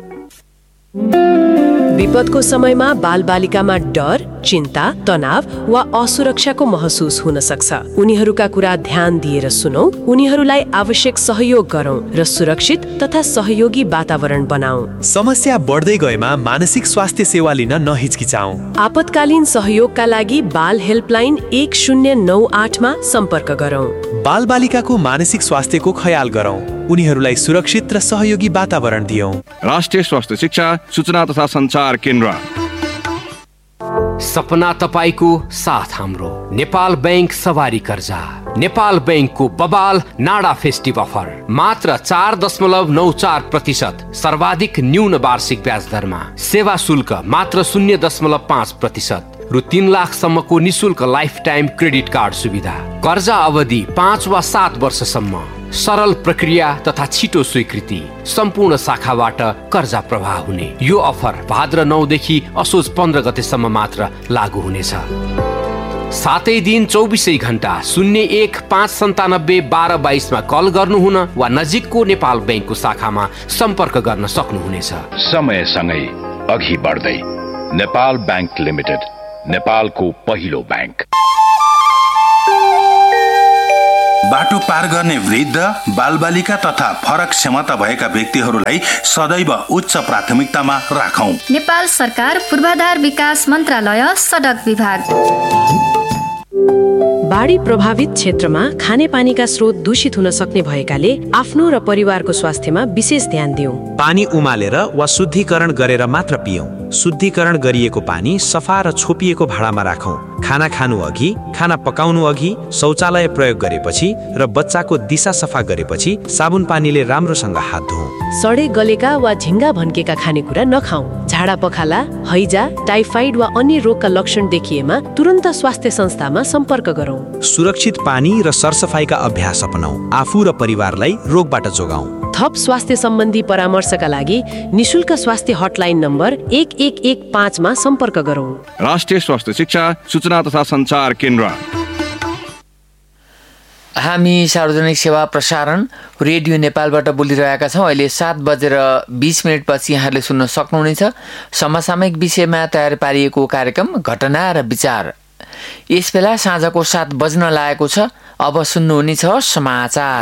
विपदको समयमा बालबालिकामा डर, चिन्ता, तनाव वा असुरक्षाको महसुस हुन सक्छ। उनीहरूका कुरा ध्यान दिएर सुनौं, उनीहरूलाई आवश्यक सहयोग गरौं र सुरक्षित तथा सहयोगी वातावरण बनाऊ। समस्या बढ्दै गएमा मानसिक स्वास्थ्य सेवा लिन नहिचकिचाऊ। आपतकालीन सहयोगका लागि बाल हेल्पलाइन 1098 मा सम्पर्क गरौं। बालबालिकाको मानसिक स्वास्थ्यको ख्याल गरौं, उनीहरूलाई सुरक्षित र सहयोगी वातावरण दियौं। राष्ट्रिय स्वास्थ्य शिक्षा सूचना तथा सञ्चार केन्द्र। सपना तपाईको साथ हाम्रो। नेपाल बैंक सवारी कर्जा। नेपाल बैंकको बबाल नाडा फेस्टिभ अफर मात्र 4.94% सर्वाधिक न्यून वार्षिक ब्याज दरमा। सेवा शुल्क मात्र 0.5% रु 3 लाखसम्मको निशुल्क लाइफ टाइम क्रेडिट कार्ड सुविधा। कर्जा अवधि 5 वा 7 वर्षसम्म। सरल प्रक्रिया तथा छिटो स्वीकृति। सम्पूर्ण शाखाबाट कर्जा प्रवाह हुने यो अफर भाद्र 9 देखि असोज 15 गतेसम्म मात्र लागू हुनेछ। 7 दिन 24 घण्टा 01-597-1222 मा कल गर्नुहुन वा नजिकको नेपाल बैंकको शाखामा सम्पर्क गर्न सक्नुहुनेछ। समयसँगै अघि बढ्दै नेपाल बैंक लिमिटेड, नेपालको पहिलो बैंक। बाटो पार गर्ने वृद्ध, बालबालिका तथा फरक क्षमता भएका व्यक्तिहरूलाई सदैव उच्च प्राथमिकतामा राखौं। नेपाल सरकार पूर्वाधार विकास मन्त्रालय सडक विभाग। बाढी प्रभावित क्षेत्रमा खानेपानीका स्रोत दूषित हुन सक्ने भएकाले आफ्नो र परिवारको स्वास्थ्यमा विशेष ध्यान दियौं। पानी उमालेर वा शुद्धिकरण गरेर मात्र पियौं। शुद्धिकरण गरिएको पानी सफा र छोपिएको भाँडामा राखौं। खाना खानु अघि, खाना पकाउनु अघि, शौचालय प्रयोग गरेपछि र बच्चाको दिशा सफा गरेपछि साबुन पानीले राम्रोसँग हात धुऔं। सडे गलेका वा झिङ्गा भन्केका खानेकुरा नखाऊ। झाडा पखाला, हैजा, टाइफाइड वा अन्य रोगका लक्षण देखिएमा तुरन्त स्वास्थ्य संस्थामा सम्पर्क गरौं। सुरक्षित पानी र सरसफाइका अभ्यास अपनाऊ। आफू र परिवारलाई रोगबाट जोगाऊ। थप स्वास्थ्य सम्बन्धी परामर्शका लागि निशुल्क स्वास्थ्य हटलाइन नम्बर 1115 मा सम्पर्क गरौं। राष्ट्रिय स्वास्थ्य शिक्षा सूचना तथा सञ्चार केन्द्र। हामी सार्वजनिक सेवा प्रसारण रेडियो नेपालबाट बोलिरहेका छौँ। अहिले 7:20 पछि यहाँले सुन्न सक्नुहुनेछ समसामयिक विषयमा तयार पारिएको कार्यक्रम घटना र विचार। यस बेला साँझको 7 बज्न लागेको छ। अब सुन्नुहुनेछ समाचार।